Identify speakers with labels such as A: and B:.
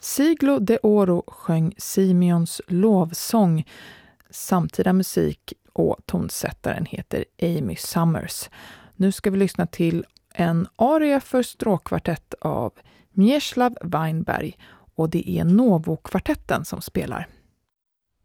A: Siglo de Oro sjöng Simeons lovsång. Samtida musik och tonsättaren heter Amy Summers. Nu ska vi lyssna till en aria för stråkkvartett av Mieczysław Weinberg och det är Novo-kvartetten som spelar.